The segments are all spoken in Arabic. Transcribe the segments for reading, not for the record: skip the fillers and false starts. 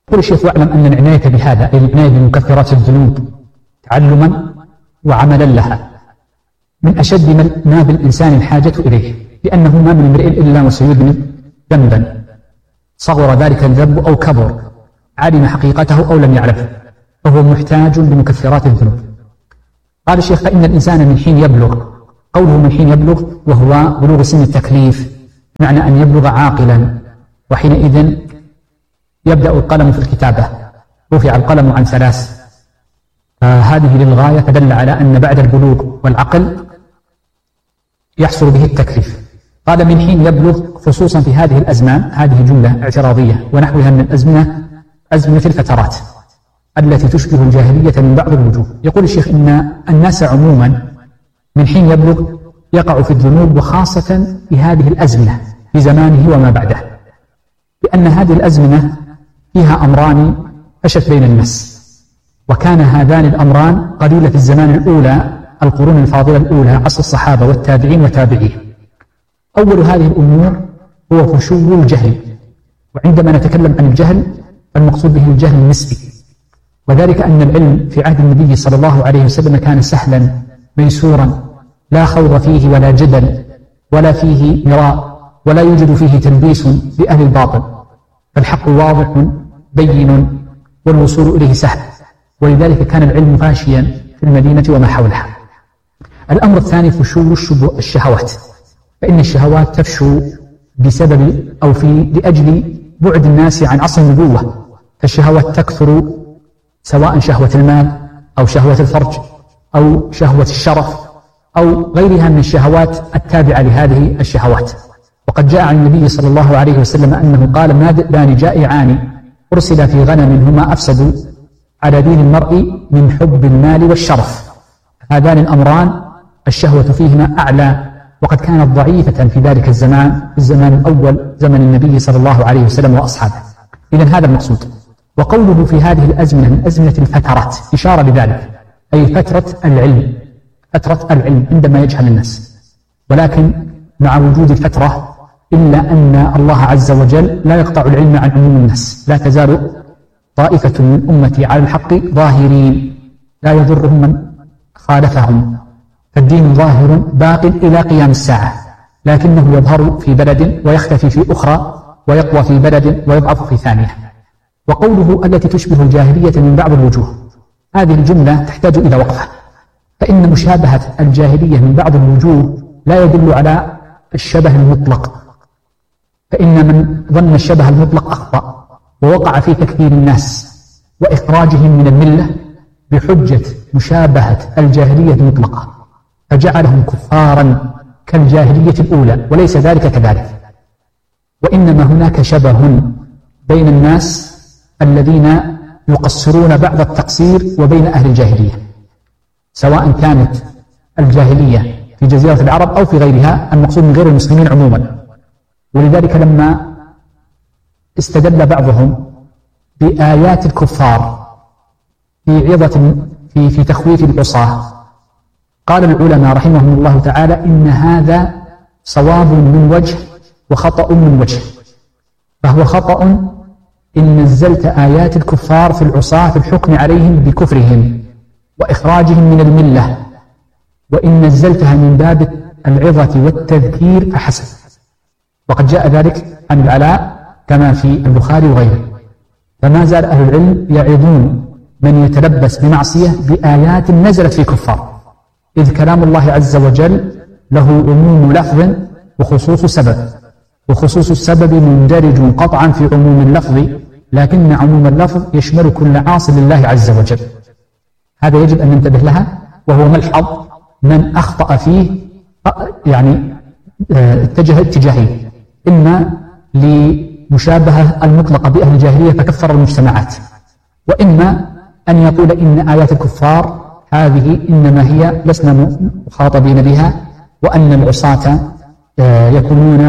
يقول الشيخ: واعلم أن العناية بهذا، أي العناية بمكفرات الذنوب تعلما وعملا لها، من أشد ما بالإنسان الحاجة إليه، لأنه ما من امرئ إلا وسيذنب ذنبا، صغر ذلك الذنب أو كبر، علم حقيقته أو لم يعرفه، فهو محتاج لمكفرات الذنوب. قال الشيخ: فإن الإنسان من حين يبلغ، قوله من حين يبلغ وهو بلوغ سن التكليف، معنى أن يبلغ عاقلا، وحينئذ يبدأ القلم في الكتابة، رفع القلم عن 3، هذه للغاية، فدل على أن بعد البلوغ والعقل يحصل به التكليف. قال من حين يبلغ، خصوصا في هذه الأزمان، هذه جملة اعتراضية ونحوها من الأزمنة، أزمنة الفترات التي تشبه الجاهلية من بعض الوجوه. يقول الشيخ: إن الناس عموما من حين يبلغ يقع في الذنوب، وخاصة في هذه الأزمنة في زمانه وما بعده، لأن هذه الأزمنة فيها أمران فشت بين الناس، وكان هذان الأمران قليلة في الزمان الأولى، القرون الفاضلة الأولى، عصر الصحابة والتابعين وتابعيهم. أول هذه الأمور هو فشو الجهل، وعندما نتكلم عن الجهل فالمقصود به الجهل النسبي، وذلك أن العلم في عهد النبي صلى الله عليه وسلم كان سهلا ميسورا، لا خوض فيه ولا جدل ولا فيه مراء، ولا يوجد فيه تلبيس لأهل الباطل، فالحق واضح بين والوصول إليه سهل، ولذلك كان العلم فاشيا في المدينة وما حولها. الأمر الثاني فشو الشهوات، فإن الشهوات تفشو بسبب أو لأجل بعد الناس عن عصر النبوة، فالشهوات تكثر، سواء شهوة المال أو شهوة الفرج أو شهوة الشرف أو غيرها من الشهوات التابعة لهذه الشهوات. وقد جاء عن النبي صلى الله عليه وسلم أنه قال: ما ذئبان جائعان أرسل في غنم هما أفسد على دين المرء من حب المال والشرف. هذان الأمران الشهوة فيهما أعلى، وقد كانت ضعيفة في ذلك الزمان، في الزمان الأول زمن النبي صلى الله عليه وسلم وأصحابه. إذن هذا المقصود. وقوله في هذه الأزمنة من أزمنة الفترات إشارة لذلك، أي فترة العلم، فترة العلم عندما يجهل الناس. ولكن مع وجود الفترة إلا أن الله عز وجل لا يقطع العلم عن عموم الناس، لا تزال طائفة من أمتي على الحق ظاهرين لا يضرهم من خالفهم، فالدين ظاهر باق إلى قيام الساعة، لكنه يظهر في بلد ويختفي في أخرى، ويقوى في بلد ويضعف في ثانية. وقوله التي تشبه الجاهلية من بعض الوجوه، هذه الجملة تحتاج إلى وقفة، فإن مشابهة الجاهلية من بعض الوجوه لا يدل على الشبه المطلق، فإن من ظن الشبه المطلق أخطأ، ووقع في تكفير الناس وإخراجهم من الملة بحجة مشابهة الجاهلية المطلقة، فجعلهم كفارا كالجاهلية الأولى، وليس ذلك كذلك. وإنما هناك شبه بين الناس الذين يقصرون بعض التقصير وبين أهل الجاهلية، سواء كانت الجاهلية في جزيرة العرب أو في غيرها، المقصود من غير المسلمين عموما. ولذلك لما استدل بعضهم بآيات الكفار في عظة في تخويف العصاة، قال العلماء رحمهم الله تعالى: إن هذا صواب من وجه وخطأ من وجه. فهو خطأ إن نزلت آيات الكفار في العصاة في الحكم عليهم بكفرهم وإخراجهم من الملة، وإن نزلتها من باب العظة والتذكير فحسب. وقد جاء ذلك عن العلاء كما في البخاري وغيره. فما زال أهل العلم يعظون من يتلبس بمعصية بآيات نزلت في كفار، إذ كلام الله عز وجل له عموم لفظ وخصوص سبب، وخصوص السبب مندرج قطعا في عموم اللفظ، لكن عموم اللفظ يشمل كل عاص لله عز وجل. هذا يجب أن ننتبه لها، وهو ملحظ من أخطأ فيه، يعني اتجه اتجاهين: إما لمشابهة المطلقة بأهل الجاهلية فكفر المجتمعات، وإما أن يقول إن آيات الكفار هذه إنما هي لسنا مخاطبين بها، وأن العصاة يكونون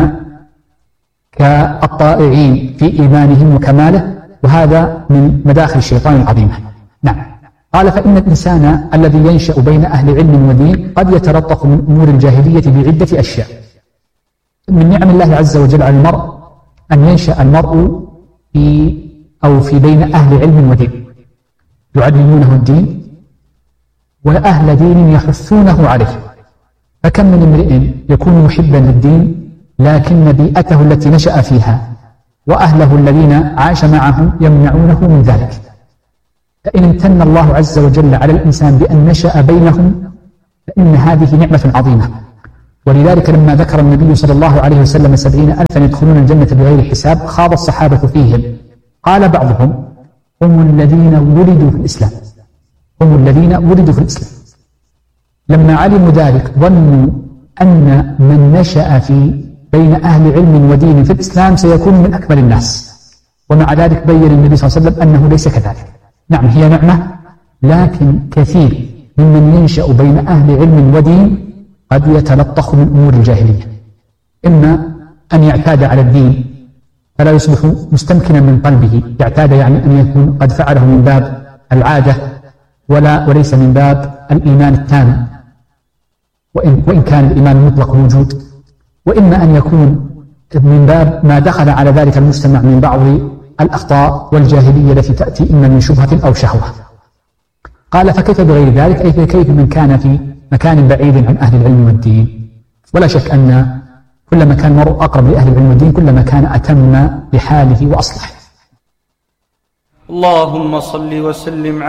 كالطائعين في إيمانهم وكماله، وهذا من مداخل الشيطان العظيمة. نعم. قال: فإن الإنسان الذي ينشأ بين أهل علم ودين قد يتلطف من أمور الجاهلية بعدة أشياء. من نعم الله عز وجل على المرء أن ينشأ المرء في أو في بين أهل علم ودين يعلمونه الدين وأهل دين يحثونه عليه. فكم من امرئ يكون محبا للدين لكن بيئته التي نشأ فيها وأهله الذين عاش معهم يمنعونه من ذلك. فإن امتن الله عز وجل على الإنسان بأن نشأ بينهم فإن هذه نعمة عظيمة. ولذلك لما ذكر النبي صلى الله عليه وسلم 70,000 يدخلون الجنة بغير حساب خاض الصحابة فيهم. قال بعضهم هم الذين ولدوا في الإسلام، هم الذين ولدوا في الإسلام. لما علموا ذلك ظنوا أن من نشأ في بين أهل علم ودين في الإسلام سيكون من أكمل الناس، ومع ذلك بين النبي صلى الله عليه وسلم أنه ليس كذلك. نعم هي نعمة، لكن كثير ممن ينشأ بين أهل علم ودين قد يتلطخ من أمور الجاهلية، إما أن يعتاد على الدين فلا يصبح مستمكنا من قلبه، يعتاد يعني أن يكون قد فعله من باب العادة وليس من باب الإيمان التام، وإن كان الإيمان المطلق موجود، وإما أن يكون من باب ما دخل على ذلك المجتمع من بعض الأخطاء والجاهلية التي تأتي إما من شبهة أو شهوة. قال فكيف بغير ذلك، أي كيف من كان في مكان بعيد عن أهل العلم والدين. ولا شك أن كلما كان المرء أقرب لأهل العلم والدين كلما كان أتم بحاله وأصلح. اللهم صل وسلم